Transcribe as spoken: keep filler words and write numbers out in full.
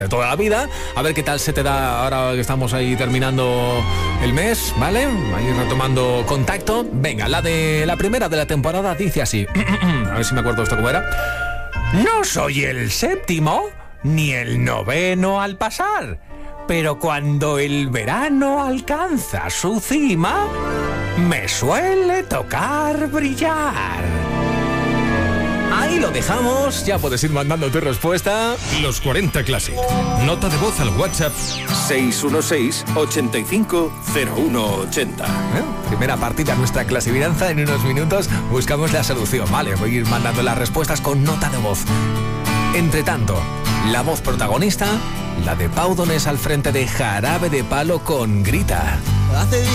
de toda la vida. A ver qué tal se te da ahora que estamos ahí terminando el mes, ¿vale? Ahí retomando contacto. Venga, la de la primera de la temporada dice así. A ver si me acuerdo esto cómo era. No soy el séptimo ni el noveno al pasar, pero cuando el verano alcanza su cima, me suele tocar brillar. Ahí lo dejamos, ya puedes ir mandando tu respuesta. Los cuarenta Classic. Nota de voz al WhatsApp seis uno seis, ochenta y cinco, cero uno ochenta. ¿Eh? Primera partida, nuestra clasificanza. En unos minutos buscamos la solución, ¿vale? Voy a ir mandando las respuestas con nota de voz. Entre tanto, la voz protagonista, la de Pau Donés al frente de Jarabe de Palo con Grita. Hace